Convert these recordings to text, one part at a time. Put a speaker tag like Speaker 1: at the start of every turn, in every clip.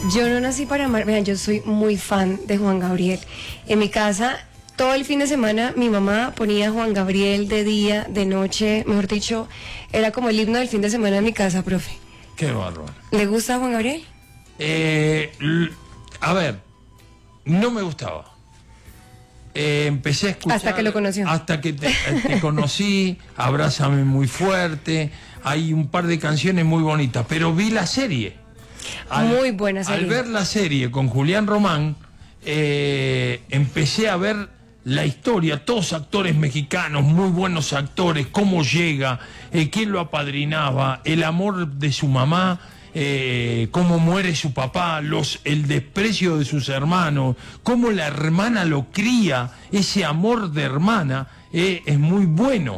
Speaker 1: Yo no nací para amar. Vean, yo soy muy fan de Juan Gabriel. En mi casa, todo el fin de semana, mi mamá ponía Juan Gabriel de día, de noche, mejor dicho, era como el himno del fin de semana en mi casa, profe.
Speaker 2: Qué bárbaro.
Speaker 1: ¿Le gusta Juan Gabriel?
Speaker 2: A ver, no me gustaba. Empecé a escuchar...
Speaker 1: Hasta que lo conoció.
Speaker 2: Hasta que te conocí, Abrázame muy fuerte, hay un par de canciones muy bonitas, pero vi la serie.
Speaker 1: Muy buena serie.
Speaker 2: Al ver la serie con Julián Román, empecé a ver la historia, todos actores mexicanos, muy buenos actores, cómo llega, quién lo apadrinaba, el amor de su mamá, cómo muere su papá, el desprecio de sus hermanos, cómo la hermana lo cría, ese amor de hermana es muy bueno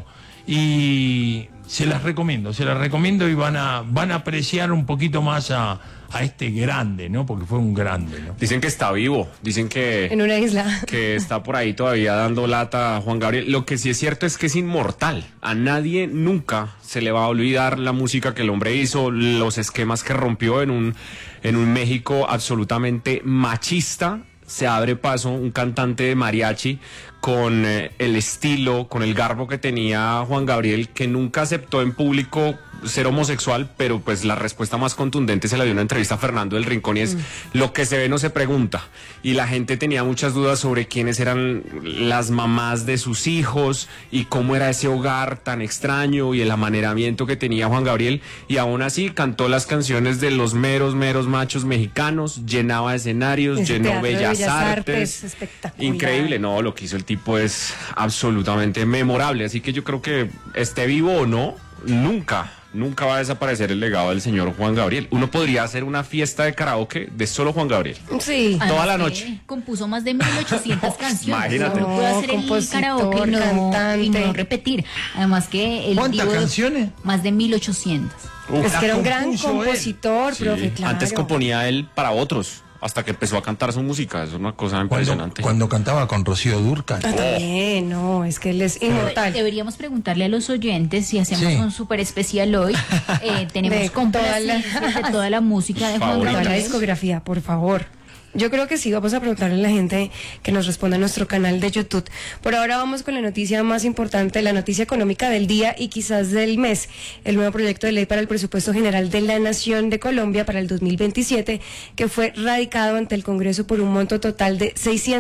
Speaker 2: y se las recomiendo y van a apreciar un poquito más a este grande, ¿no? Porque fue un grande, ¿no?
Speaker 3: Dicen que está vivo, dicen que...
Speaker 1: En una isla.
Speaker 3: Que está por ahí todavía dando lata a Juan Gabriel. Lo que sí es cierto es que es inmortal. A nadie nunca se le va a olvidar la música que el hombre hizo, los esquemas que rompió en un México absolutamente machista. Se abre paso un cantante de mariachi con el estilo, con el garbo que tenía Juan Gabriel, que nunca aceptó en público ser homosexual, pero pues la respuesta más contundente se la dio en una entrevista a Fernando del Rincón y es lo que se ve no se pregunta. Y la gente tenía muchas dudas sobre quiénes eran las mamás de sus hijos y cómo era ese hogar tan extraño y el amaneramiento que tenía Juan Gabriel, y aún así cantó las canciones de los meros machos mexicanos, llenaba escenarios,
Speaker 1: Ese
Speaker 3: llenó
Speaker 1: teatro de
Speaker 3: Bellas Artes.
Speaker 1: Espectacular.
Speaker 3: Increíble, no, lo que hizo el tipo es absolutamente memorable, así que yo creo que esté vivo o no, nunca va a desaparecer el legado del señor Juan Gabriel. Uno podría hacer una fiesta de karaoke de solo Juan Gabriel.
Speaker 1: Sí.
Speaker 3: Toda la noche.
Speaker 4: Compuso más de 1800 canciones.
Speaker 3: Imagínate.
Speaker 4: No puede hacer el karaoke y no repetir. Además que el
Speaker 2: ¿Cuántas canciones?
Speaker 4: Más de 1800.
Speaker 1: Es que era un gran
Speaker 2: compuso él.
Speaker 1: compositor,
Speaker 3: Sí.
Speaker 1: profe, claro.
Speaker 3: Antes componía él para otros, hasta que empezó a cantar su música. Es una cosa impresionante.
Speaker 2: Cuando cantaba con Rocío Dúrcal.
Speaker 1: También, no, es que él es inmortal.
Speaker 4: Deberíamos preguntarle a los oyentes si hacemos
Speaker 2: Sí.
Speaker 4: un súper especial hoy. Tenemos
Speaker 1: De
Speaker 4: complacencias de toda la música de Juan
Speaker 3: Favorita.
Speaker 1: Toda la
Speaker 4: Gabriel.
Speaker 1: discografía, por favor. Yo creo que sí, vamos a preguntarle a la gente que nos responda a nuestro canal de YouTube. Por ahora vamos con la noticia más importante, la noticia económica del día y quizás del mes. El nuevo proyecto de ley para el presupuesto general de la Nación de Colombia para el 2027, que fue radicado ante el Congreso por un monto total de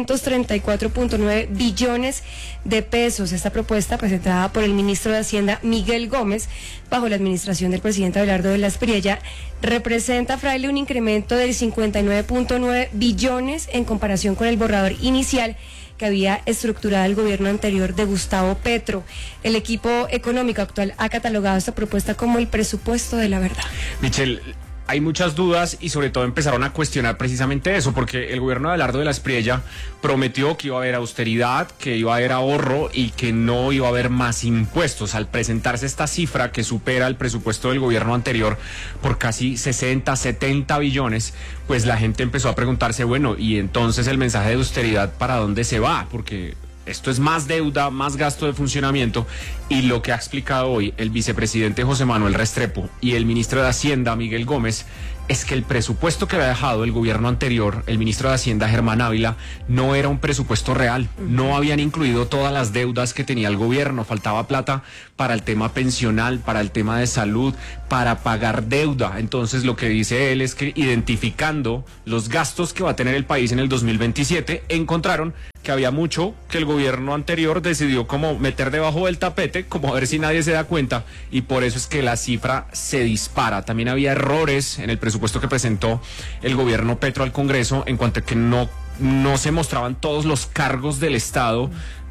Speaker 1: 634.9 billones de pesos. Esta propuesta, presentada por el ministro de Hacienda, Miguel Gómez, bajo la administración del presidente Abelardo de la Espriella, representa, Fraile, un incremento del 59.9 billones en comparación con el borrador inicial que había estructurado el gobierno anterior de Gustavo Petro. El equipo económico actual ha catalogado esta propuesta como el presupuesto de la verdad.
Speaker 3: Michelle, hay muchas dudas y sobre todo empezaron a cuestionar precisamente eso, porque el gobierno de Abelardo de la Espriella prometió que iba a haber austeridad, que iba a haber ahorro y que no iba a haber más impuestos. Al presentarse esta cifra que supera el presupuesto del gobierno anterior por casi 70 billones, pues la gente empezó a preguntarse, bueno, y entonces el mensaje de austeridad, ¿para dónde se va? Porque esto es más deuda, más gasto de funcionamiento, y lo que ha explicado hoy el vicepresidente José Manuel Restrepo y el ministro de Hacienda Miguel Gómez es que el presupuesto que había dejado el gobierno anterior, el ministro de Hacienda Germán Ávila, no era un presupuesto real, no habían incluido todas las deudas que tenía el gobierno, faltaba plata para el tema pensional, para el tema de salud, para pagar deuda. Entonces lo que dice él es que identificando los gastos que va a tener el país en el 2027, encontraron que había mucho que el gobierno anterior decidió como meter debajo del tapete, como a ver si nadie se da cuenta, y por eso es que la cifra se dispara. También había errores en el presupuesto que presentó el gobierno Petro al Congreso en cuanto a que no se mostraban todos los cargos del Estado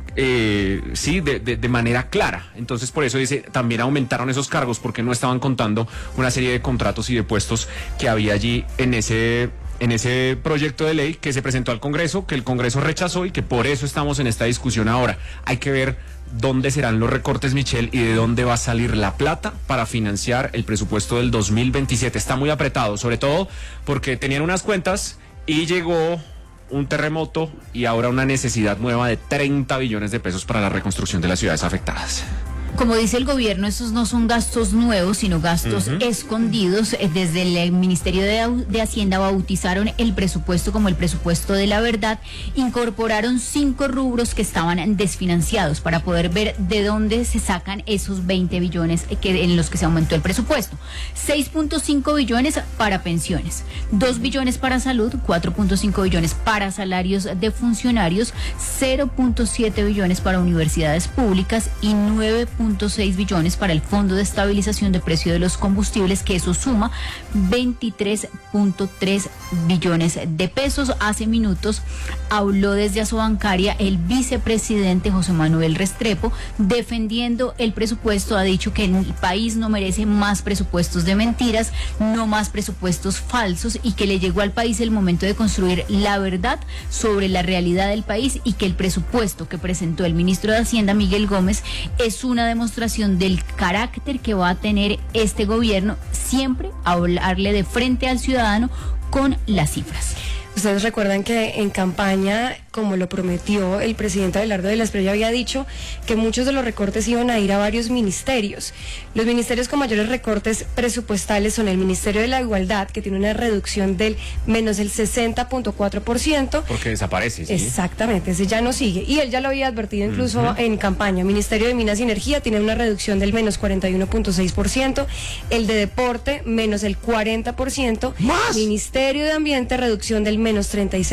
Speaker 3: de manera clara. Entonces por eso dice, también aumentaron esos cargos porque no estaban contando una serie de contratos y de puestos que había allí en ese proyecto de ley que se presentó al Congreso, que el Congreso rechazó y que por eso estamos en esta discusión ahora. Hay que ver dónde serán los recortes, Michelle, y de dónde va a salir la plata para financiar el presupuesto del 2027. Está muy apretado, sobre todo porque tenían unas cuentas y llegó un terremoto y ahora una necesidad nueva de 30 billones de pesos para la reconstrucción de las ciudades afectadas.
Speaker 4: Como dice el gobierno, estos no son gastos nuevos, sino gastos escondidos. Desde el Ministerio de Hacienda bautizaron el presupuesto como el presupuesto de la verdad. Incorporaron 5 rubros que estaban desfinanciados para poder ver de dónde se sacan esos 20 billones en los que se aumentó el presupuesto. 6.5 billones para pensiones, 2 billones para salud, 4.5 billones para salarios de funcionarios, 0.7 billones para universidades públicas y 9.6 billones para el Fondo de Estabilización de Precio de los Combustibles, que eso suma 23.3 billones de pesos. Hace minutos habló desde Asobancaria el vicepresidente José Manuel Restrepo, defendiendo el presupuesto. Ha dicho que el país no merece más presupuestos de mentiras, no más presupuestos falsos, y que le llegó al país el momento de construir la verdad sobre la realidad del país, y que el presupuesto que presentó el ministro de Hacienda, Miguel Gómez, es una demostración del carácter que va a tener este gobierno, siempre hablarle de frente al ciudadano con las cifras.
Speaker 1: Ustedes recuerdan que en campaña, como lo prometió el presidente Abelardo de la Espriella, había dicho que muchos de los recortes iban a ir a varios ministerios. Los ministerios con mayores recortes presupuestales son el Ministerio de la Igualdad, que tiene una reducción del menos el 60.4%.
Speaker 3: Porque desaparece, ¿sí?
Speaker 1: Exactamente, ese ya no sigue. Y él ya lo había advertido incluso en campaña. Ministerio de Minas y Energía tiene una reducción del menos 41.6%. El de Deporte, menos el 40%.
Speaker 2: ¿Más?
Speaker 1: Ministerio de Ambiente, reducción del menos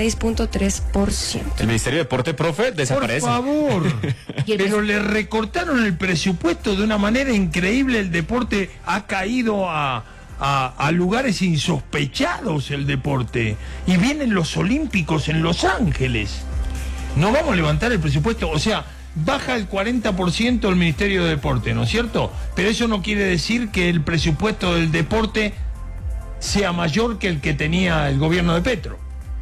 Speaker 1: 36.3%.
Speaker 3: El Ministerio de Deporte, profe, desaparece.
Speaker 2: Por favor. Pero le recortaron el presupuesto de una manera increíble. El deporte ha caído a lugares insospechados, el deporte. Y vienen los Olímpicos en Los Ángeles. No vamos a levantar el presupuesto. O sea, baja el 40% el Ministerio de Deporte, ¿no es cierto? Pero eso no quiere decir que el presupuesto del deporte sea mayor que el que tenía el gobierno de Petro.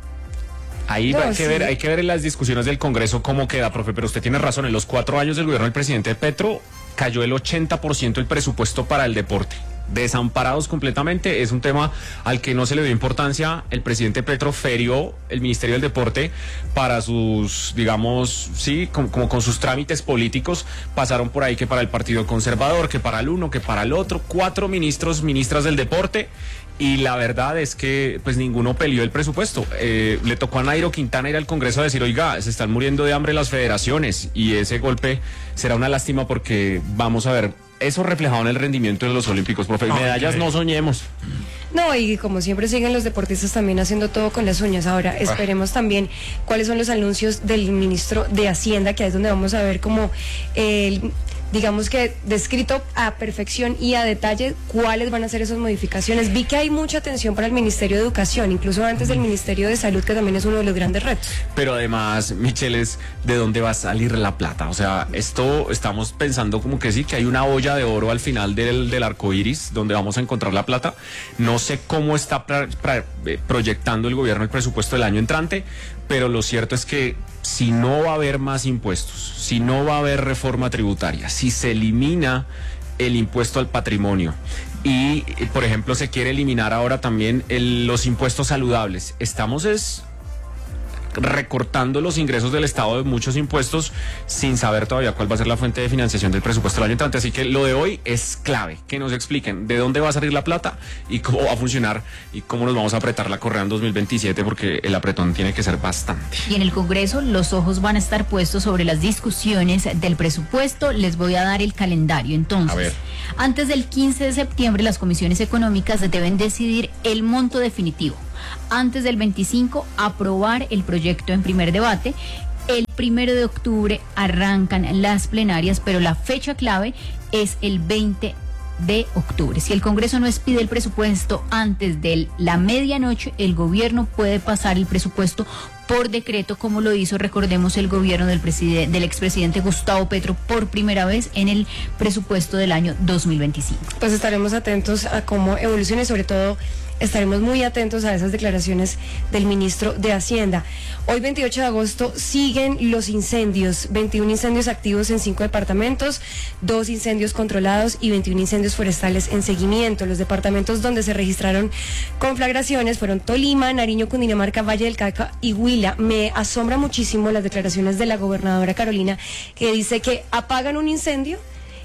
Speaker 3: Ahí hay que ver en las discusiones del Congreso cómo queda, profe, pero usted tiene razón, en los 4 años del gobierno del presidente Petro cayó el 80% el presupuesto para el deporte. Desamparados completamente, es un tema al que no se le dio importancia. El presidente Petro ferió el Ministerio del Deporte para sus, digamos, sí, como con sus trámites políticos. Pasaron por ahí que para el Partido Conservador, que para el uno, que para el otro, 4 ministras del deporte. Y la verdad es que pues ninguno peleó el presupuesto. Le tocó a Nairo Quintana ir al Congreso a decir, oiga, se están muriendo de hambre las federaciones, y ese golpe será una lástima porque vamos a ver eso reflejado en el rendimiento de los Olímpicos, profe. Medallas no soñemos.
Speaker 1: No, y como siempre siguen los deportistas también haciendo todo con las uñas. Ahora, esperemos también cuáles son los anuncios del ministro de Hacienda, que es donde vamos a ver como digamos que descrito a perfección y a detalle cuáles van a ser esas modificaciones. Vi que hay mucha atención para el Ministerio de Educación, incluso antes del Ministerio de Salud, que también es uno de los grandes retos.
Speaker 3: Pero además, Michelle, es de dónde va a salir la plata. O sea, esto estamos pensando como que sí, que hay una olla de oro al final del arco iris donde vamos a encontrar la plata. No sé cómo está proyectando el gobierno el presupuesto del año entrante, pero lo cierto es que si no va a haber más impuestos, si no va a haber reforma tributaria, si se elimina el impuesto al patrimonio y, por ejemplo, se quiere eliminar ahora también los impuestos saludables, estamos recortando los ingresos del Estado de muchos impuestos sin saber todavía cuál va a ser la fuente de financiación del presupuesto del año entrante. Así que lo de hoy es clave, que nos expliquen de dónde va a salir la plata y cómo va a funcionar y cómo nos vamos a apretar la correa en 2027, porque el apretón tiene que ser bastante.
Speaker 4: Y en el Congreso los ojos van a estar puestos sobre las discusiones del presupuesto. Les voy a dar el calendario. Entonces, antes del 15 de septiembre las comisiones económicas deben decidir el monto definitivo. Antes del 25, aprobar el proyecto en primer debate. El 1 de octubre arrancan las plenarias, pero la fecha clave es el 20 de octubre. Si el Congreso no expide el presupuesto antes de la medianoche, el gobierno puede pasar el presupuesto por decreto, como lo hizo, recordemos, el gobierno del expresidente Gustavo Petro por primera vez en el presupuesto del año 2025.
Speaker 1: Pues estaremos atentos a cómo evolucione, sobre todo estaremos muy atentos a esas declaraciones del ministro de Hacienda. Hoy, 28 de agosto, siguen los incendios. 21 incendios activos en 5 departamentos, 2 incendios controlados y 21 incendios forestales en seguimiento. Los departamentos donde se registraron conflagraciones fueron Tolima, Nariño, Cundinamarca, Valle del Cauca y Huila. Me asombra muchísimo las declaraciones de la gobernadora Carolina, que dice que apagan un incendio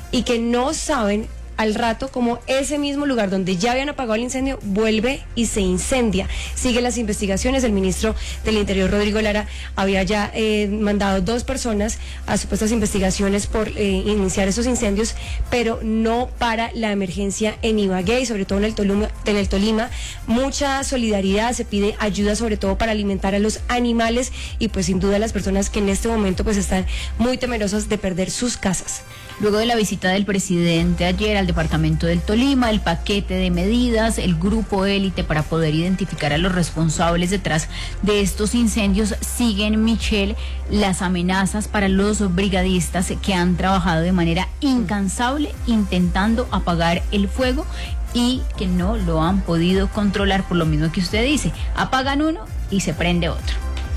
Speaker 1: y que no saben al rato como ese mismo lugar donde ya habían apagado el incendio vuelve y se incendia. Siguen las investigaciones. El ministro del Interior, Rodrigo Lara, había ya mandado 2 personas a supuestas investigaciones por iniciar esos incendios, pero no para la emergencia en Ibagué y sobre todo en el Tolima. Mucha solidaridad, se pide ayuda sobre todo para alimentar a los animales y pues sin duda las personas que en este momento pues están muy temerosas de perder sus casas.
Speaker 4: Luego de la visita del presidente ayer al departamento del Tolima, el paquete de medidas, el grupo élite para poder identificar a los responsables detrás de estos incendios, siguen, Michelle, las amenazas para los brigadistas que han trabajado de manera incansable intentando apagar el fuego y que no lo han podido controlar, por lo mismo que usted dice, apagan uno y se prende otro.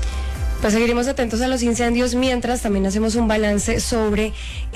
Speaker 1: Pues seguiremos atentos a los incendios, mientras también hacemos un balance sobre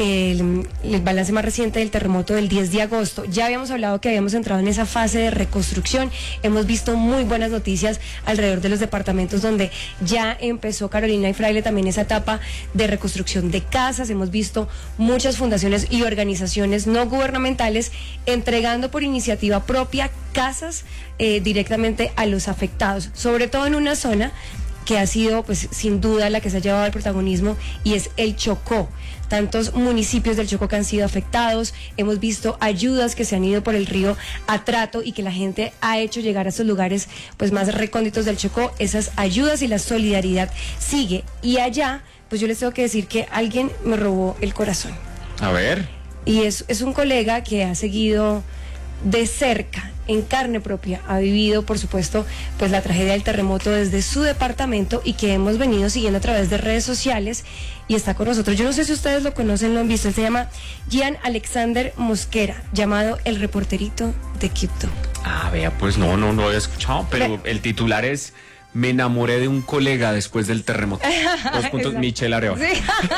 Speaker 1: el balance más reciente del terremoto del 10 de agosto. Ya habíamos hablado que habíamos entrado en esa fase de reconstrucción, hemos visto muy buenas noticias alrededor de los departamentos donde ya empezó, Carolina y Fraile, también esa etapa de reconstrucción de casas. Hemos visto muchas fundaciones y organizaciones no gubernamentales entregando por iniciativa propia casas directamente a los afectados, sobre todo en una zona que ha sido pues sin duda la que se ha llevado el protagonismo, y es el Chocó. Tantos municipios del Chocó que han sido afectados, hemos visto ayudas que se han ido por el río Atrato y que la gente ha hecho llegar a estos lugares pues más recónditos del Chocó. Esas ayudas y la solidaridad sigue, y allá pues yo les tengo que decir que alguien me robó el corazón.
Speaker 3: A ver.
Speaker 1: Y es un colega que ha seguido de cerca, en carne propia, ha vivido, por supuesto, pues la tragedia del terremoto desde su departamento y que hemos venido siguiendo a través de redes sociales, y está con nosotros. Yo no sé si ustedes lo conocen, lo han visto. Él se llama Gian Alexander Mosquera, llamado el reporterito de Quibdó.
Speaker 3: Ah, vea, pues no lo he escuchado, pero el titular es: me enamoré de un colega después del terremoto. 2 puntos, Michelle Areva.
Speaker 1: Sí.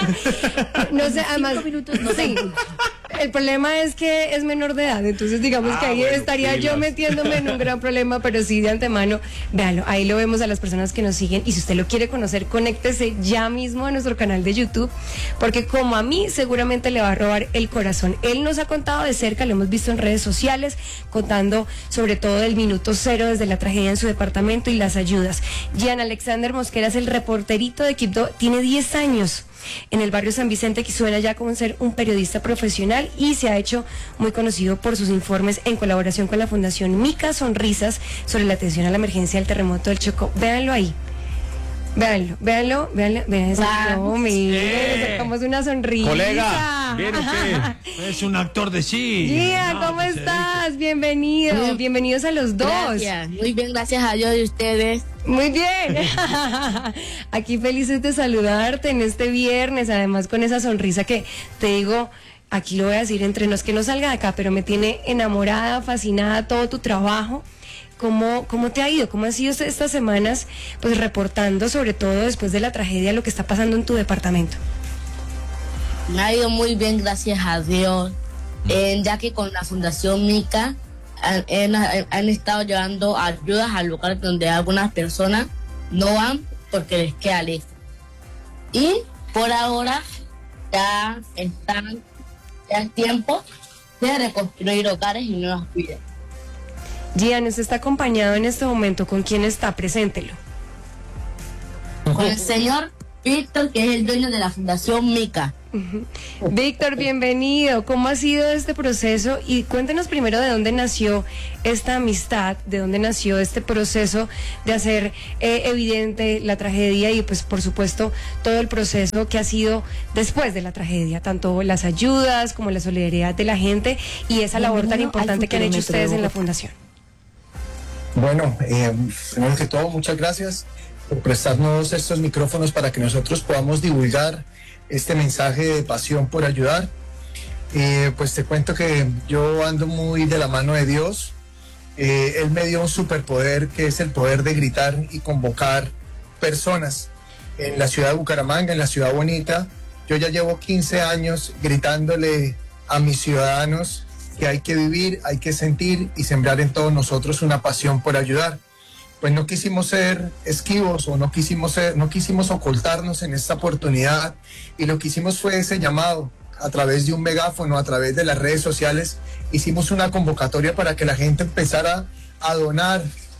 Speaker 1: No sé, además.
Speaker 4: 5 minutos, no
Speaker 1: sí. El problema es que es menor de edad, entonces digamos que ahí
Speaker 3: bueno,
Speaker 1: estaría
Speaker 3: pilas.
Speaker 1: yo metiéndome en un gran problema, pero sí, de antemano, véanlo, ahí lo vemos a las personas que nos siguen, y si usted lo quiere conocer, conéctese ya mismo a nuestro canal de YouTube, porque como a mí seguramente le va a robar el corazón. Él nos ha contado de cerca, lo hemos visto en redes sociales, contando sobre todo del minuto cero desde la tragedia en su departamento y las ayudas. Gian Alexander Mosquera es el reporterito de Quibdó, tiene 10 años en el barrio San Vicente, que suena ya como ser un periodista profesional, y se ha hecho muy conocido por sus informes en colaboración con la Fundación Mica Sonrisas sobre la atención a la emergencia del terremoto del Chocó. Véanlo ahí. Véanlo, vean eso. No, mire, sacamos una sonrisa.
Speaker 3: Colega, ¿bien o qué?
Speaker 2: Es un actor de cine.
Speaker 1: Gian, ¿cómo estás? Bienvenido. Bienvenidos a los dos.
Speaker 5: Gracias. Muy bien, gracias a Dios y ustedes.
Speaker 1: Muy bien. Aquí felices de saludarte en este viernes, además con esa sonrisa que te digo, aquí lo voy a decir entre nos, que no salga de acá, pero me tiene enamorada, fascinada todo tu trabajo. ¿Cómo te ha ido? ¿Cómo han sido estas semanas pues reportando, sobre todo después de la tragedia, lo que está pasando en tu departamento?
Speaker 5: Me ha ido muy bien, gracias a Dios, ya que con la Fundación Mica han estado llevando ayudas al lugar donde algunas personas no van porque les queda lejos. Y por ahora ya es tiempo de reconstruir hogares y nuevas vidas.
Speaker 1: Gian, usted está acompañado en este momento. ¿Con quién está? Preséntelo.
Speaker 5: Con el señor Víctor, que es el dueño de la Fundación Mica.
Speaker 1: Víctor, bienvenido. ¿Cómo ha sido este proceso? Y cuéntenos primero de dónde nació esta amistad, de dónde nació este proceso de hacer evidente la tragedia y pues por supuesto todo el proceso que ha sido después de la tragedia, tanto las ayudas como la solidaridad de la gente y esa labor tan importante que han hecho ustedes en la Fundación.
Speaker 6: Bueno, primero que todo, muchas gracias por prestarnos estos micrófonos para que nosotros podamos divulgar este mensaje de pasión por ayudar. Pues te cuento que yo ando muy de la mano de Dios. Él me dio un superpoder, que es el poder de gritar y convocar personas. En la ciudad de Bucaramanga, en la ciudad bonita, yo ya llevo 15 años gritándole a mis ciudadanos que hay que vivir, hay que sentir y sembrar en todos nosotros una pasión por ayudar. Pues no quisimos ser esquivos o no quisimos ocultarnos en esta oportunidad, y lo que hicimos fue ese llamado a través de un megáfono, a través de las redes sociales, hicimos una convocatoria para que la gente empezara a donar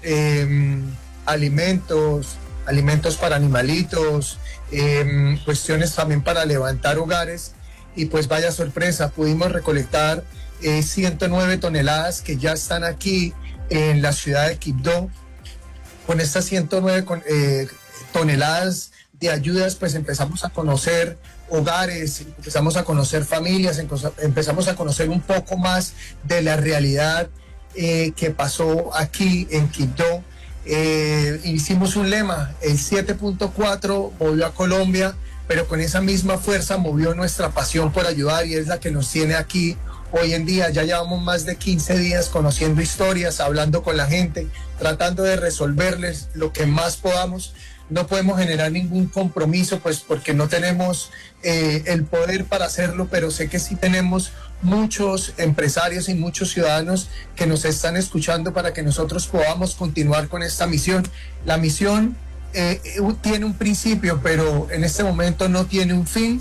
Speaker 6: alimentos para animalitos, cuestiones también para levantar hogares. Y pues vaya sorpresa, pudimos recolectar 109 toneladas que ya están aquí en la ciudad de Quibdó. Con estas 109 toneladas de ayudas, pues empezamos a conocer hogares, empezamos a conocer familias, empezamos a conocer un poco más de la realidad que pasó aquí en Quibdó. Hicimos un lema, el 7.4 movió a Colombia, pero con esa misma fuerza movió nuestra pasión por ayudar y es la que nos tiene aquí hoy en día. Ya llevamos más de 15 días conociendo historias, hablando con la gente, tratando de resolverles lo que más podamos. No podemos generar ningún compromiso, pues porque no tenemos el poder para hacerlo, pero sé que sí tenemos muchos empresarios y muchos ciudadanos que nos están escuchando para que nosotros podamos continuar con esta misión. La misión tiene un principio, pero en este momento no tiene un fin.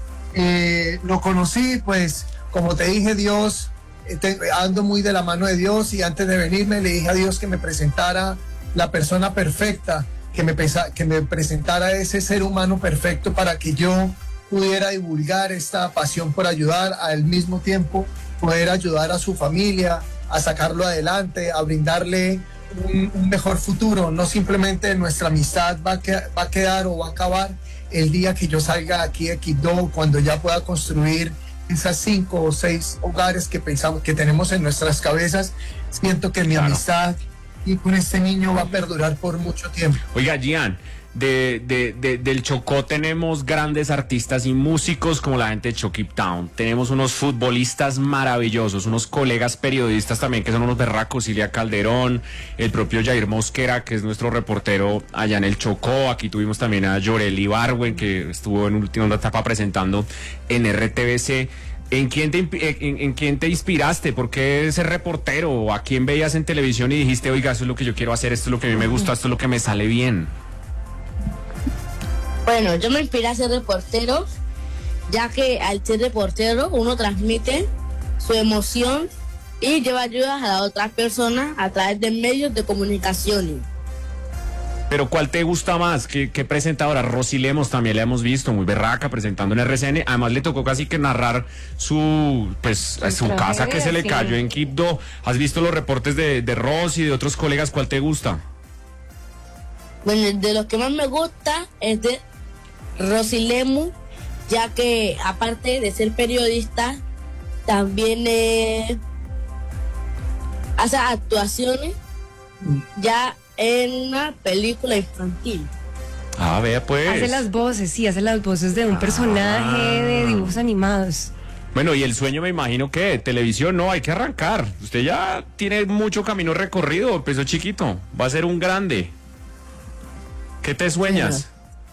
Speaker 6: Lo conocí, pues, como te dije, Dios, ando muy de la mano de Dios, y antes de venirme le dije a Dios que me presentara la persona perfecta, que me presentara ese ser humano perfecto para que yo pudiera divulgar esta pasión por ayudar, al mismo tiempo poder ayudar a su familia, a sacarlo adelante, a brindarle un mejor futuro. No simplemente nuestra amistad va a quedar o va a acabar el día que yo salga aquí de Quibdó, cuando ya pueda construir esas 5 o 6 hogares que pensamos que tenemos en nuestras cabezas. Siento que mi amistad y con este niño va a perdurar por mucho tiempo.
Speaker 3: Oiga, Gian, del Chocó tenemos grandes artistas y músicos como la gente de Chokip Town. Tenemos unos futbolistas maravillosos, unos colegas periodistas también que son unos berracos, Cilia Calderón, el propio Jair Mosquera, que es nuestro reportero allá en el Chocó. Aquí tuvimos también a Yoreli Ibargüen, que estuvo en última etapa presentando en RTBC. ¿En quién te inspiraste? ¿Por qué ser reportero? ¿A quién veías en televisión y dijiste, oiga, eso es lo que yo quiero hacer, esto es lo que a mí me gusta, esto es lo que me sale bien?
Speaker 5: Bueno, yo me inspiré a ser reportero, ya que al ser reportero uno transmite su emoción y lleva ayudas a las otras personas a través de medios de comunicación.
Speaker 3: Pero ¿cuál te gusta más? ¿Qué presentadora? Rosy Lemos también la hemos visto, muy berraca, presentando en RCN. Además le tocó casi que narrar su casa que se le cayó en Quibdó. ¿Has visto los reportes de Rosy y de otros colegas? ¿Cuál te gusta?
Speaker 5: Bueno, de los que más me gusta es de Rosy Lemos, ya que aparte de ser periodista, también hace actuaciones ya en una película infantil.
Speaker 3: Ah, vea pues.
Speaker 1: Hace las voces de un personaje de dibujos animados.
Speaker 3: Bueno, y el sueño me imagino que televisión no, hay que arrancar. Usted ya tiene mucho camino recorrido, empezó chiquito, va a ser un grande. ¿Qué te sueñas?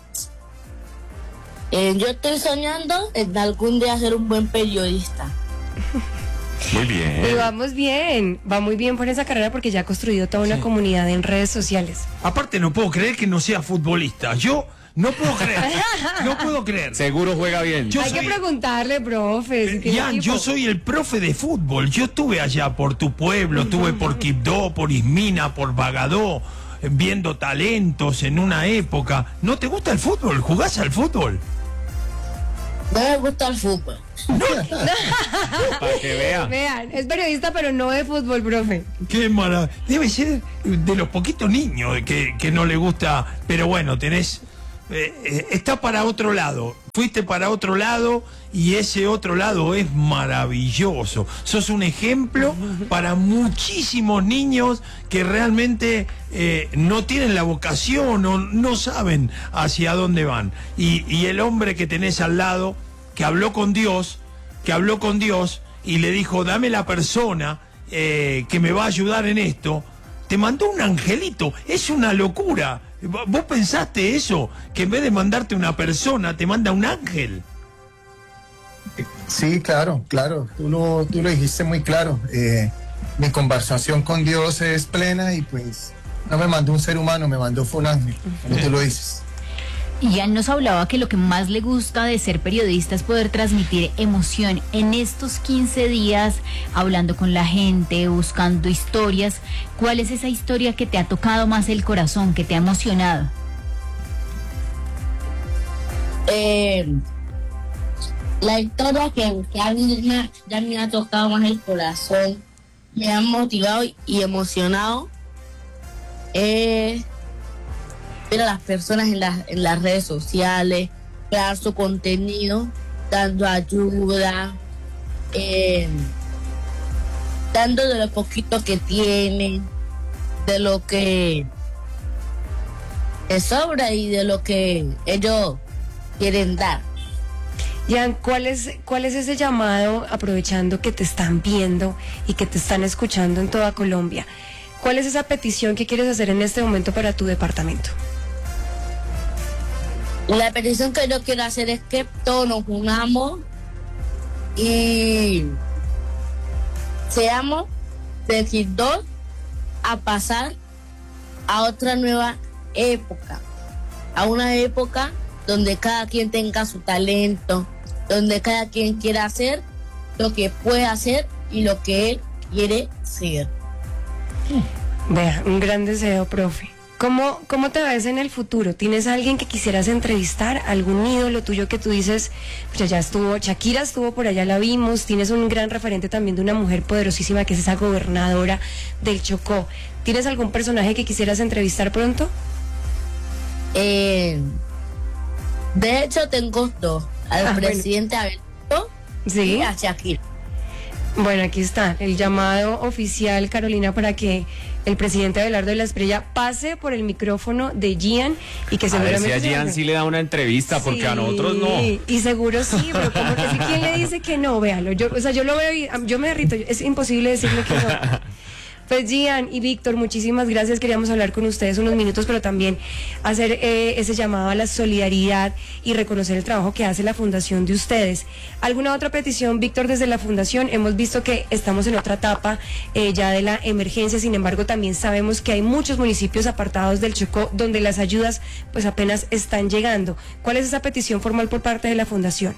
Speaker 5: Yo estoy soñando en algún día ser un buen periodista.
Speaker 3: Muy bien.
Speaker 1: Y va muy bien por esa carrera porque ya ha construido toda una comunidad en redes sociales.
Speaker 2: Aparte no puedo creer que no sea futbolista. Yo no puedo creer.
Speaker 3: Seguro juega bien.
Speaker 1: Hay que preguntarle, profe.
Speaker 2: Ian, yo soy el profe de fútbol. Yo estuve allá por tu pueblo, estuve por Quibdó, por Ismina, por Bagadó, viendo talentos en una época. ¿No te gusta el fútbol? ¿Jugás al fútbol?
Speaker 5: No me gusta el fútbol.
Speaker 3: Para que vea.
Speaker 1: Vean, es periodista pero no de fútbol, profe.
Speaker 2: Qué maravilla. Debe ser de los poquitos niños que no le gusta, pero bueno, tenés... está para otro lado, fuiste para otro lado y ese otro lado es maravilloso. Sos un ejemplo para muchísimos niños que realmente no tienen la vocación o no saben hacia dónde van. Y el hombre que tenés al lado, que habló con Dios y le dijo, dame la persona que me va a ayudar en esto, te mandó un angelito. Es una locura. ¿Vos pensaste eso? Que en vez de mandarte una persona, te manda un ángel.
Speaker 6: Sí, claro. Tú lo dijiste muy claro. Mi conversación con Dios es plena y pues no me mandó un ser humano, me mandó fue un ángel, como tú lo dices.
Speaker 4: Ian nos hablaba que lo que más le gusta de ser periodista es poder transmitir emoción. En estos 15 días, hablando con la gente, buscando historias, ¿cuál es esa historia que te ha tocado más el corazón, que te ha emocionado?
Speaker 5: La historia que a mí ya me ha tocado más el corazón, me ha motivado y emocionado, ver a las personas en las redes sociales, crear su contenido, dando ayuda, dando de lo poquito que tienen, de lo que sobra y de lo que ellos quieren dar.
Speaker 1: Ian, ¿cuál es ese llamado, aprovechando que te están viendo y que te están escuchando en toda Colombia? ¿Cuál es esa petición que quieres hacer en este momento para tu departamento?
Speaker 5: La petición que yo quiero hacer es que todos nos unamos y seamos decididos a pasar a otra nueva época, a una época donde cada quien tenga su talento, donde cada quien quiera hacer lo que puede hacer y lo que él quiere ser.
Speaker 1: Vea, un gran deseo, profe. ¿Cómo te ves en el futuro? ¿Tienes a alguien que quisieras entrevistar? ¿Algún ídolo tuyo que tú dices, pues ya estuvo, Shakira estuvo por allá, la vimos, tienes un gran referente también de una mujer poderosísima que es esa gobernadora del Chocó? ¿Tienes algún personaje que quisieras entrevistar pronto?
Speaker 5: De hecho, tengo dos, al presidente Abelardo y a Shakira.
Speaker 1: Bueno, aquí está el llamado oficial, Carolina, para que el presidente Abelardo de la Espriella pase por el micrófono de Gian y que seguramente...
Speaker 3: A ver si a Gian sí le da una entrevista, porque a nosotros no.
Speaker 1: Y seguro sí, pero como que si quién le dice que no, véalo. Yo lo veo y yo me derrito, es imposible decirle que no. Pues Gian y Víctor, muchísimas gracias. Queríamos hablar con ustedes unos minutos, pero también hacer ese llamado a la solidaridad y reconocer el trabajo que hace la fundación de ustedes. ¿Alguna otra petición, Víctor, desde la fundación? Hemos visto que estamos en otra etapa ya de la emergencia, sin embargo también sabemos que hay muchos municipios apartados del Chocó donde las ayudas pues apenas están llegando. ¿Cuál es esa petición formal por parte de la fundación?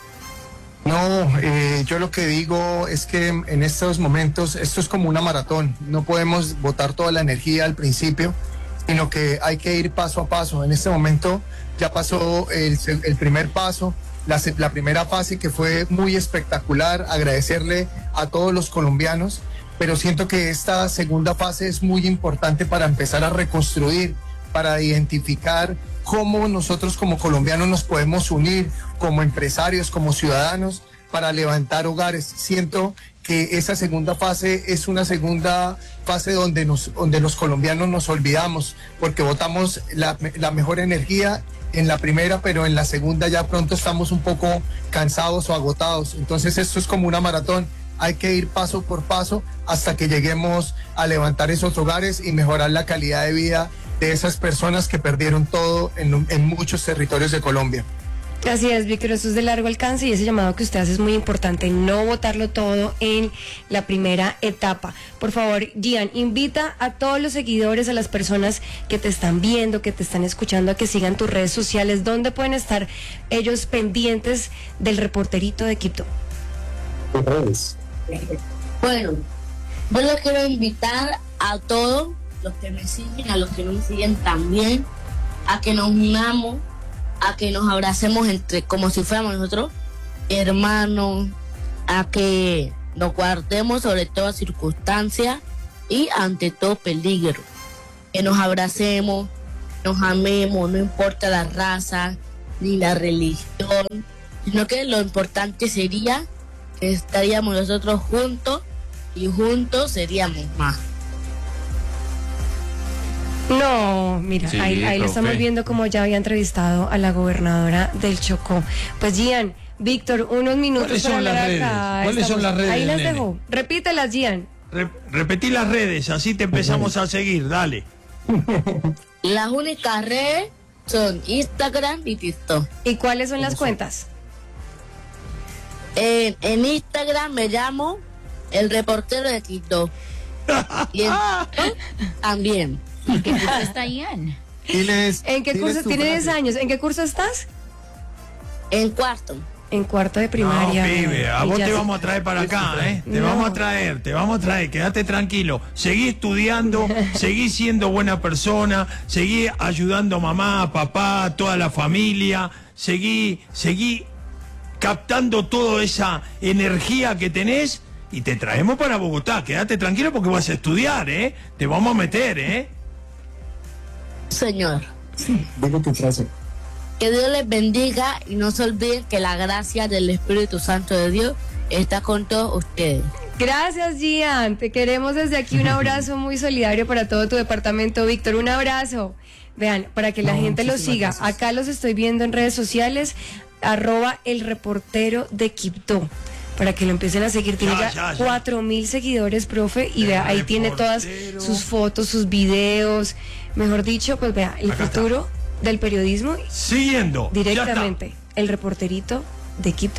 Speaker 6: No, yo lo que digo es que en estos momentos esto es como una maratón, no podemos botar toda la energía al principio, sino que hay que ir paso a paso. En este momento ya pasó el primer paso, la primera fase, que fue muy espectacular, agradecerle a todos los colombianos, pero siento que esta segunda fase es muy importante para empezar a reconstruir, para identificar cómo nosotros como colombianos nos podemos unir como empresarios, como ciudadanos, para levantar hogares. Siento que esa segunda fase es una segunda fase donde los colombianos nos olvidamos, porque botamos la mejor energía en la primera, pero en la segunda ya pronto estamos un poco cansados o agotados. Entonces esto es como una maratón. Hay que ir paso por paso hasta que lleguemos a levantar esos hogares y mejorar la calidad de vida de esas personas que perdieron todo en muchos territorios de Colombia.
Speaker 1: Así es, Víctor, eso es de largo alcance y ese llamado que usted hace es muy importante, no botarlo todo en la primera etapa. Por favor, Gian, invita a todos los seguidores, a las personas que te están viendo, que te están escuchando, a que sigan tus redes sociales. ¿Dónde pueden estar ellos pendientes del reporterito de Quito?
Speaker 5: Bueno, yo los quiero invitar a todos los que me siguen, a los que no me siguen también, a que nos unamos, a que nos abracemos como si fuéramos nosotros hermanos, a que nos guardemos sobre toda circunstancia y ante todo peligro, que nos abracemos, nos amemos, no importa la raza ni la religión, sino que lo importante sería que estaríamos nosotros juntos y juntos seríamos más.
Speaker 1: No, mira,
Speaker 3: Sí,
Speaker 1: ahí lo estamos viendo como ya había entrevistado a la gobernadora del Chocó. Pues Gian, Víctor, unos minutos.
Speaker 2: ¿Cuáles son las redes? ¿Cuáles son las redes,
Speaker 1: Ahí las
Speaker 2: nene?
Speaker 1: dejo. Repítelas, Gian.
Speaker 2: Repetí las redes, así te empezamos a seguir, dale.
Speaker 5: Las únicas redes son Instagram y TikTok.
Speaker 1: ¿Y cuáles son las cuentas?
Speaker 5: En Instagram me llamo El Reportero de Quito. Y en TikTok también.
Speaker 4: ¿Qué puesto está Ian?
Speaker 1: ¿En qué curso? Tiene 10 años. ¿En qué curso estás?
Speaker 5: En cuarto.
Speaker 1: En cuarto de primaria.
Speaker 2: No, pibe, a vos te vamos a traer para acá, ¿eh? Te vamos a traer, quédate tranquilo. Seguí estudiando, seguí siendo buena persona, seguí ayudando a mamá, papá, a toda la familia, seguí captando toda esa energía que tenés y te traemos para Bogotá. Quédate tranquilo porque vas a estudiar, ¿eh? Te vamos a meter, ¿eh?
Speaker 5: Señor.
Speaker 6: Sí, digo tu frase.
Speaker 5: Que Dios les bendiga y no se olviden que la gracia del Espíritu Santo de Dios está con todos ustedes.
Speaker 1: Gracias, Gian. Te queremos desde aquí. Un abrazo muy solidario para todo tu departamento, Víctor. Un abrazo. Vean, para que la gente los siga. Gracias. Acá los estoy viendo en redes sociales, @elreportero de Quibdó. Para que lo empiecen a seguir. Tiene ya 4.000 seguidores, profe. Y vea, ahí tiene todas sus fotos, sus videos. Mejor dicho, pues vea, el futuro del periodismo.
Speaker 2: Siguiendo.
Speaker 1: Directamente. El reporterito de Quibdó.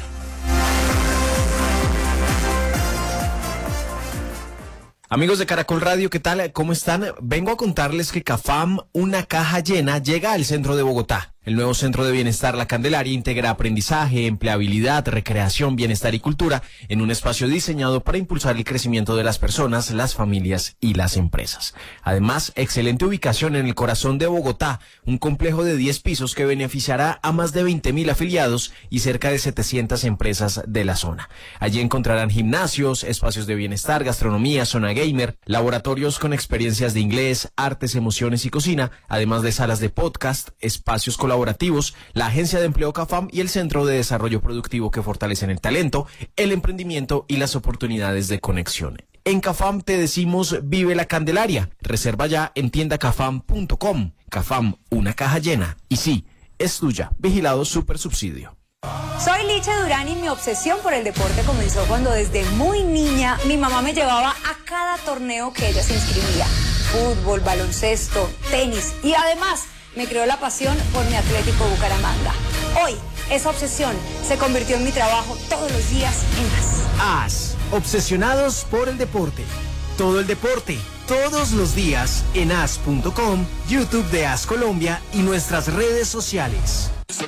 Speaker 7: Amigos de Caracol Radio, ¿qué tal? ¿Cómo están? Vengo a contarles que CAFAM, una caja llena, llega al centro de Bogotá. El nuevo Centro de Bienestar La Candelaria integra aprendizaje, empleabilidad, recreación, bienestar y cultura en un espacio diseñado para impulsar el crecimiento de las personas, las familias y las empresas. Además, excelente ubicación en el corazón de Bogotá, un complejo de 10 pisos que beneficiará a más de 20.000 afiliados y cerca de 700 empresas de la zona. Allí encontrarán gimnasios, espacios de bienestar, gastronomía, zona gamer, laboratorios con experiencias de inglés, artes, emociones y cocina, además de salas de podcast, espacios colaborativos, la Agencia de Empleo CAFAM y el Centro de Desarrollo Productivo que fortalecen el talento, el emprendimiento y las oportunidades de conexión. En CAFAM te decimos vive la Candelaria. Reserva ya en tiendacafam.com. CAFAM, una caja llena. Y sí, es tuya. Vigilado Supersubsidio.
Speaker 8: Soy Licha Durán y mi obsesión por el deporte comenzó cuando desde muy niña mi mamá me llevaba a cada torneo que ella se inscribía. Fútbol, baloncesto, tenis y además me creó la pasión por mi Atlético Bucaramanga. Hoy, esa obsesión se convirtió en mi trabajo todos los días en AS.
Speaker 7: AS, obsesionados por el deporte. Todo el deporte, todos los días en as.com, YouTube de AS Colombia y nuestras redes sociales.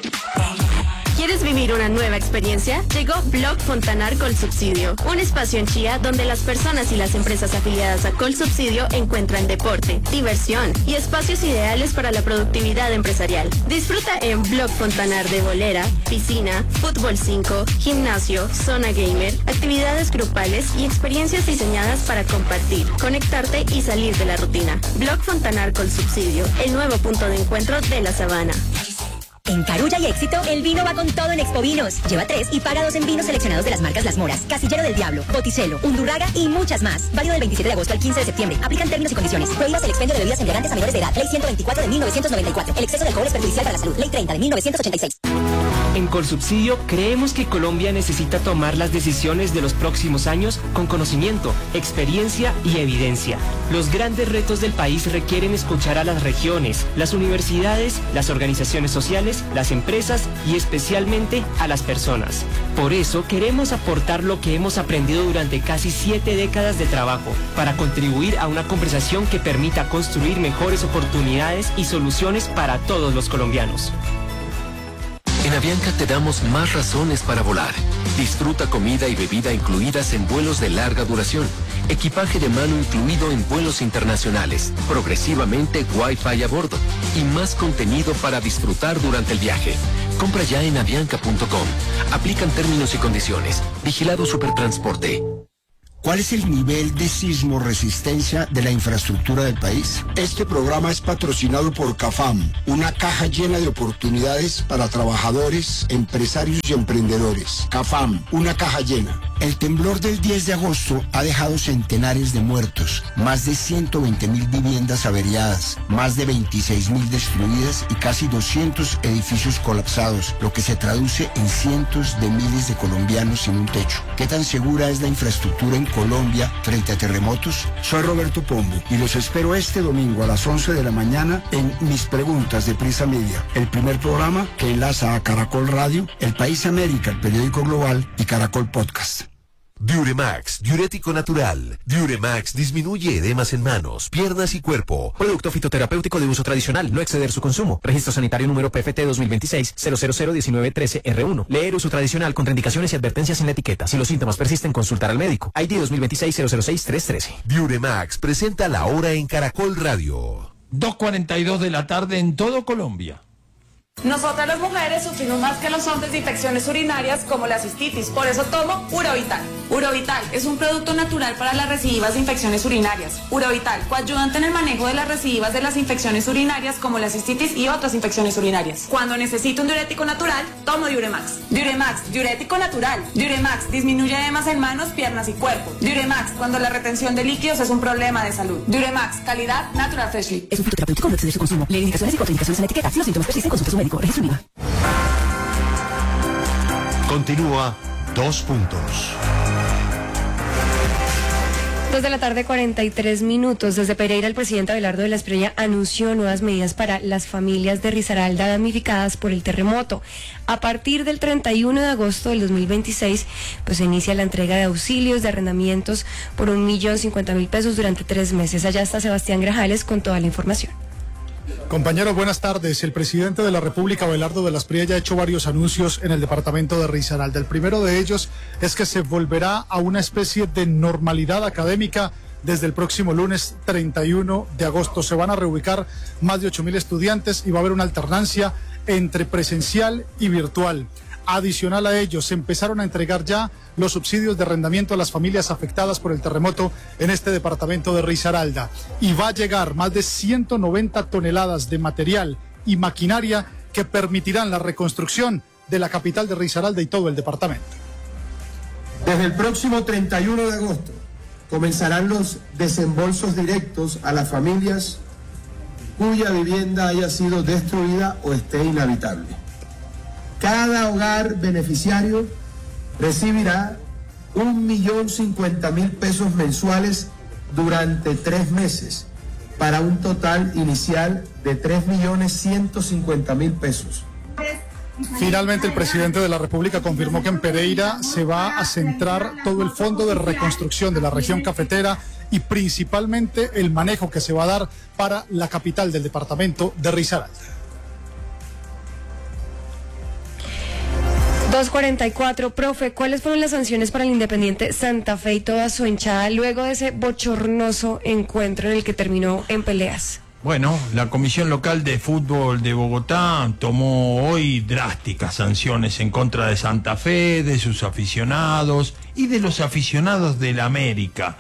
Speaker 9: ¿Quieres vivir una nueva experiencia? Llegó Blog Fontanar Colsubsidio, un espacio en Chía donde las personas y las empresas afiliadas a Colsubsidio encuentran deporte, diversión y espacios ideales para la productividad empresarial. Disfruta en Blog Fontanar de bolera, piscina, fútbol 5, gimnasio, zona gamer, actividades grupales y experiencias diseñadas para compartir, conectarte y salir de la rutina. Blog Fontanar Colsubsidio, el nuevo punto de encuentro de la Sabana.
Speaker 10: En Carulla y Éxito, el vino va con todo en Expo Vinos. Lleva 3 y paga 2 en vinos seleccionados de las marcas Las Moras, Casillero del Diablo, Botticelo, Undurraga y muchas más. Válido del 27 de agosto al 15 de septiembre. Aplican términos y condiciones. Prohíbas el expendio de bebidas embriagantes a menores de edad. Ley 124 de 1994. El exceso de alcohol es perjudicial para la salud. Ley 30 de 1986.
Speaker 11: En Colsubsidio creemos que Colombia necesita tomar las decisiones de los próximos años con conocimiento, experiencia y evidencia. Los grandes retos del país requieren escuchar a las regiones, las universidades, las organizaciones sociales, las empresas y especialmente a las personas. Por eso queremos aportar lo que hemos aprendido durante casi 7 décadas de trabajo para contribuir a una conversación que permita construir mejores oportunidades y soluciones para todos los colombianos.
Speaker 12: En Avianca te damos más razones para volar. Disfruta comida y bebida incluidas en vuelos de larga duración. Equipaje de mano incluido en vuelos internacionales. Progresivamente Wi-Fi a bordo. Y más contenido para disfrutar durante el viaje. Compra ya en avianca.com. Aplican términos y condiciones. Vigilado Supertransporte.
Speaker 13: ¿Cuál es el nivel de sismo resistencia de la infraestructura del país? Este programa es patrocinado por CAFAM, una caja llena de oportunidades para trabajadores, empresarios y emprendedores. CAFAM, una caja llena. El temblor del 10 de agosto ha dejado centenares de muertos, más de 120.000 viviendas averiadas, más de 26.000 destruidas y casi 200 edificios colapsados, lo que se traduce en cientos de miles de colombianos sin un techo. ¿Qué tan segura es la infraestructura en Colombia frente a terremotos? Soy Roberto Pombo y los espero este domingo a las 11 de la mañana en Mis Preguntas de Prisa Media, el primer programa que enlaza a Caracol Radio, El País América, el periódico global y Caracol Podcast.
Speaker 14: Diuremax, diurético natural. Diuremax disminuye edemas en manos, piernas y cuerpo.
Speaker 7: Producto fitoterapéutico de uso tradicional, no exceder su consumo. Registro sanitario número PFT 2026-0001913R1. Leer uso tradicional, contraindicaciones y advertencias en la etiqueta. Si los síntomas persisten, consultar al médico. ID 2026-006-313.
Speaker 14: Diuremax presenta La Hora en Caracol Radio.
Speaker 2: 2:42 de la tarde en todo Colombia.
Speaker 15: Nosotras las mujeres sufrimos más que los hombres de infecciones urinarias como la cistitis, por eso tomo Urovital. Urovital es un producto natural para las recidivas de infecciones urinarias. Urovital, coayudante en el manejo de las recidivas de las infecciones urinarias como la cistitis y otras infecciones urinarias. Cuando necesito un diurético natural, tomo Diuremax. Diuremax, diurético natural. Diuremax disminuye edemas en manos, piernas y cuerpo. Diuremax, cuando la retención de líquidos es un problema de salud. Diuremax, calidad Natural Freshly.
Speaker 10: Es un fitoterapéutico, no exceder su consumo. Leer indicaciones y contraindicaciones en la etiqueta. Si los síntomas persisten, consulte a su médico. Registro IVA.
Speaker 14: Continúa 2 puntos.
Speaker 1: 2 de la tarde, 43 minutos. Desde Pereira, el presidente Abelardo de la Espriella anunció nuevas medidas para las familias de Risaralda damnificadas por el terremoto. A partir del 31 de agosto del 2026, pues se inicia la entrega de auxilios, de arrendamientos por 1.050.000 pesos durante 3 meses. Allá está Sebastián Grajales con toda la información.
Speaker 16: Compañeros, buenas tardes. El presidente de la República, Abelardo de la Espriella, ha hecho varios anuncios en el departamento de Risaralda. El primero de ellos es que se volverá a una especie de normalidad académica desde el próximo lunes 31 de agosto. Se van a reubicar más de 8.000 estudiantes y va a haber una alternancia entre presencial y virtual. Adicional a ello, se empezaron a entregar ya los subsidios de arrendamiento a las familias afectadas por el terremoto en este departamento de Risaralda. Y va a llegar más de 190 toneladas de material y maquinaria que permitirán la reconstrucción de la capital de Risaralda y todo el departamento.
Speaker 17: Desde el próximo 31 de agosto comenzarán los desembolsos directos a las familias cuya vivienda haya sido destruida o esté inhabitable. Cada hogar beneficiario recibirá 1.050.000 pesos mensuales durante 3 meses, para un total inicial de 3.150.000 pesos.
Speaker 16: Finalmente, el presidente de la República confirmó que en Pereira se va a centrar todo el fondo de reconstrucción de la región cafetera y principalmente el manejo que se va a dar para la capital del departamento de Risaralda.
Speaker 1: 2:44, profe, ¿cuáles fueron las sanciones para el Independiente Santa Fe y toda su hinchada luego de ese bochornoso encuentro en el que terminó en peleas?
Speaker 2: Bueno, la Comisión Local de Fútbol de Bogotá tomó hoy drásticas sanciones en contra de Santa Fe, de sus aficionados y de los aficionados del América.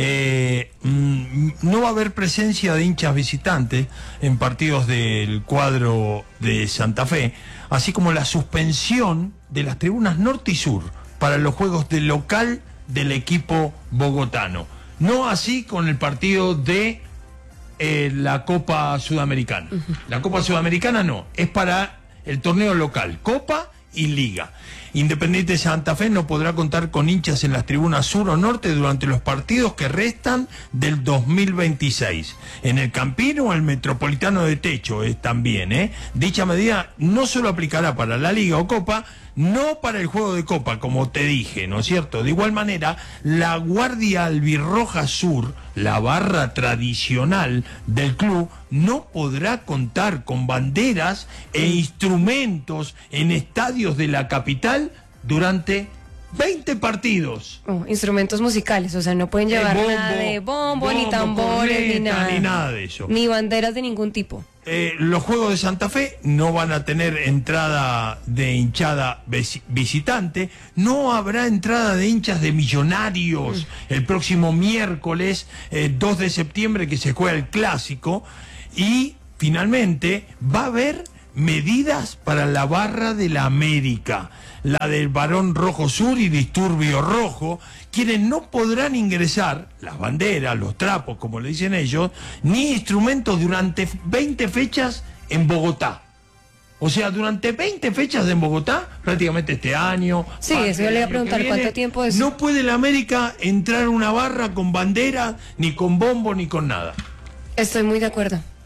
Speaker 2: No va a haber presencia de hinchas visitantes en partidos del cuadro de Santa Fe, así como la suspensión de las tribunas norte y sur para los juegos de local del equipo bogotano. No así con el partido de la Copa Sudamericana. La Copa Sudamericana no, es para el torneo local, Copa y Liga. Independiente Santa Fe no podrá contar con hinchas en las tribunas sur o norte durante los partidos que restan del 2026. En el Campino o el Metropolitano de Techo también. Dicha medida no solo aplicará para la Liga o Copa, no para el juego de Copa, como te dije, ¿no es cierto? De igual manera, la Guardia Albirroja Sur, la barra tradicional del club, no podrá contar con banderas e instrumentos en estadios de la capital durante 20 partidos.
Speaker 1: Instrumentos musicales, o sea, no pueden llevar nada de bombo, ni tambores, ni nada
Speaker 2: de eso.
Speaker 1: Ni banderas de ningún tipo.
Speaker 2: Los Juegos de Santa Fe no van a tener entrada de hinchada visitante, no habrá entrada de hinchas de Millonarios el próximo miércoles 2 de septiembre que se juega el Clásico, y finalmente va a haber medidas para la barra de la América, la del Barón Rojo Sur y Disturbio Rojo, quienes no podrán ingresar las banderas, los trapos, como le dicen ellos, ni instrumentos durante 20 fechas en Bogotá. O sea, durante 20 fechas en Bogotá, prácticamente este año.
Speaker 1: Sí, eso yo le iba a preguntar, ¿cuánto tiempo es?
Speaker 2: No puede la América entrar a una barra con bandera, ni con bombo, ni con nada.
Speaker 1: Estoy muy de acuerdo.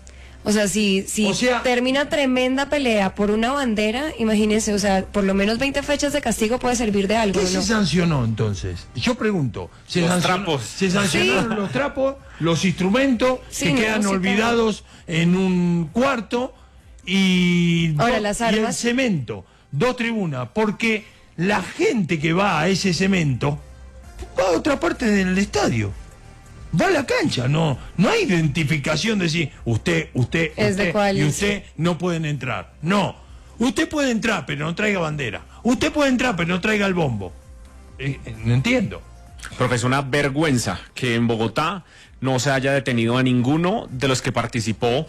Speaker 1: O sea, si termina tremenda pelea por una bandera, imagínense, o sea, por lo menos 20 fechas de castigo puede servir de algo,
Speaker 2: ¿Qué
Speaker 1: ¿no?
Speaker 2: se sancionó entonces? Yo pregunto, ¿se sancionaron los trapos, los instrumentos que quedan olvidados en un cuarto y,
Speaker 1: ahora, las armas,
Speaker 2: y el cemento? 2 tribunas, porque la gente que va a ese cemento va a otra parte del estadio. Va a la cancha, no hay identificación de decir usted y usted no pueden entrar. No, usted puede entrar, pero no traiga bandera. Usted puede entrar, pero no traiga el bombo. No entiendo.
Speaker 3: Porque es una vergüenza que en Bogotá no se haya detenido a ninguno de los que participó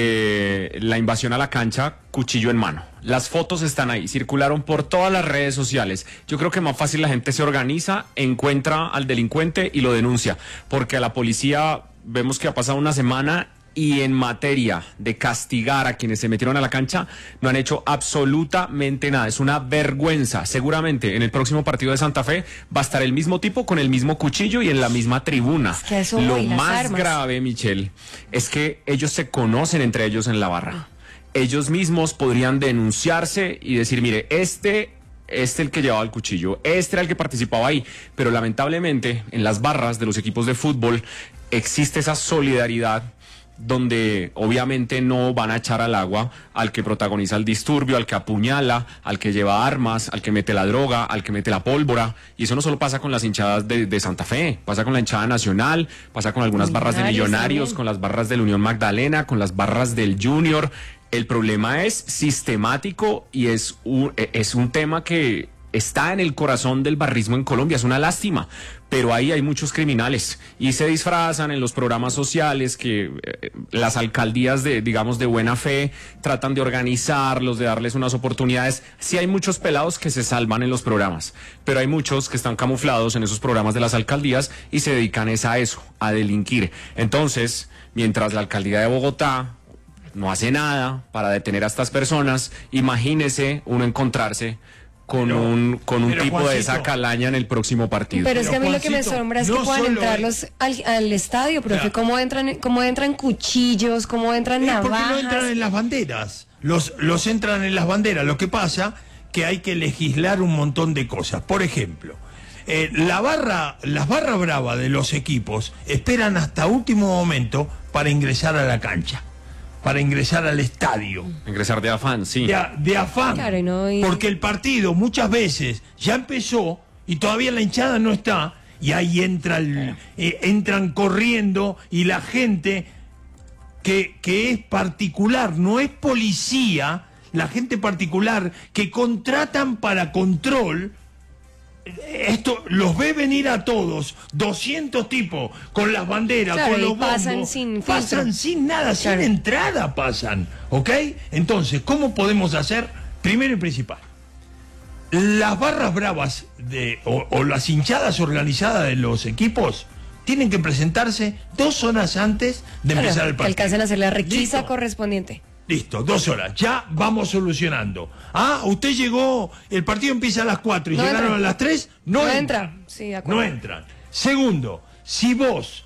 Speaker 3: de la invasión a la cancha, cuchillo en mano. Las fotos están ahí, circularon por todas las redes sociales. Yo creo que más fácil la gente se organiza, encuentra al delincuente y lo denuncia, porque a la policía vemos que ha pasado una semana y en materia de castigar a quienes se metieron a la cancha no han hecho absolutamente nada. Es una vergüenza. Seguramente en el próximo partido de Santa Fe va a estar el mismo tipo con el mismo cuchillo y en la misma tribuna.
Speaker 1: Es que eso,
Speaker 3: lo más grave, Michelle, es que ellos se conocen entre ellos en la barra. Ellos mismos podrían denunciarse y decir, mire, este el que llevaba el cuchillo, este era el que participaba ahí, pero lamentablemente en las barras de los equipos de fútbol existe esa solidaridad donde obviamente no van a echar al agua al que protagoniza el disturbio, al que apuñala, al que lleva armas, al que mete la droga, al que mete la pólvora. Y eso no solo pasa con las hinchadas de Santa Fe, pasa con la hinchada nacional, pasa con algunas barras de Millonarios, con las barras de la Unión Magdalena, con las barras del Junior. El problema es sistemático y es un tema que está en el corazón del barrismo en Colombia. Es una lástima, pero ahí hay muchos criminales y se disfrazan en los programas sociales que las alcaldías de buena fe tratan de organizarlos, de darles unas oportunidades. Sí hay muchos pelados que se salvan en los programas, pero hay muchos que están camuflados en esos programas de las alcaldías y se dedican a delinquir. Entonces, mientras la alcaldía de Bogotá no hace nada para detener a estas personas, imagínese uno encontrarse con un tipo de esa calaña en el próximo partido.
Speaker 1: Pero es que a mí lo que me asombra es que puedan entrarlos al estadio, profe. ¿Cómo entran cuchillos? ¿Cómo entran navajas?
Speaker 2: Porque no entran en las banderas. Los entran en las banderas. Lo que pasa que hay que legislar un montón de cosas. Por ejemplo, las barras bravas de los equipos esperan hasta último momento para ingresar a la cancha, para ingresar al estadio.
Speaker 3: Ingresar de afán, sí.
Speaker 2: De afán.
Speaker 1: Claro,
Speaker 2: porque el partido muchas veces ya empezó y todavía la hinchada no está, y ahí entran corriendo, y la gente que es particular, no es policía, la gente particular que contratan para control, esto los ve venir a todos, 200 tipos con las banderas,
Speaker 1: claro,
Speaker 2: con los bombos,
Speaker 1: pasan
Speaker 2: sin nada, claro, sin entrada pasan, ¿ok? Entonces, ¿cómo podemos hacer? Primero y principal, las barras bravas o las hinchadas organizadas de los equipos tienen que presentarse 2 horas antes de empezar el partido.
Speaker 1: Alcancen a hacer la requisa correspondiente.
Speaker 2: Listo, 2 horas, ya vamos solucionando. Usted llegó, el partido empieza a las 4 y no llegaron a las 3, no entran.
Speaker 1: Sí, de acuerdo.
Speaker 2: No entran. Segundo, si vos,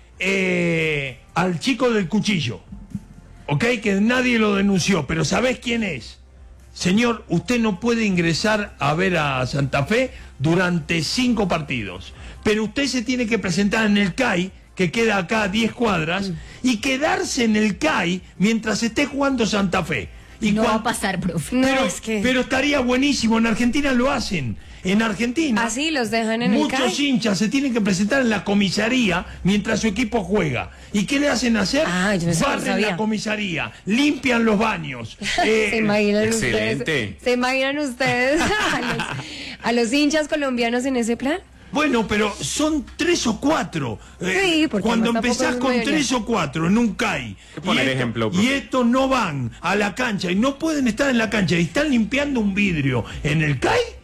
Speaker 2: al chico del cuchillo, ok, que nadie lo denunció, pero sabés quién es, señor, usted no puede ingresar a ver a Santa Fe durante 5 partidos, pero usted se tiene que presentar en el CAI, que queda acá a 10 cuadras, y quedarse en el CAI mientras esté jugando Santa Fe. Y
Speaker 4: no va a pasar, profe.
Speaker 2: Pero estaría buenísimo, en Argentina lo hacen. En Argentina,
Speaker 1: así los dejan en el CAI.
Speaker 2: Muchos hinchas se tienen que presentar en la comisaría mientras su equipo juega. ¿Y qué le hacen hacer? Barren la comisaría, limpian los baños.
Speaker 1: ¿Se imaginan
Speaker 3: excelente.
Speaker 1: ¿Se imaginan ustedes a los hinchas colombianos en ese plan?
Speaker 2: Bueno, pero son 3 o 4.
Speaker 1: Sí, porque
Speaker 2: cuando empezás con 3 o 4 en un CAI, y estos no van a la cancha y no pueden estar en la cancha y están limpiando un vidrio en el CAI,